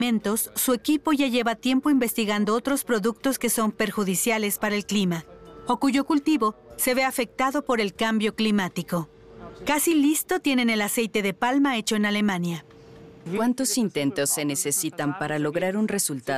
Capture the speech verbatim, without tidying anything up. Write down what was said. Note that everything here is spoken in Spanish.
alimentos, su equipo ya lleva tiempo investigando otros productos que son perjudiciales para el clima o cuyo cultivo se ve afectado por el cambio climático. Casi listo tienen el aceite de palma hecho en Alemania. ¿Cuántos intentos se necesitan para lograr un resultado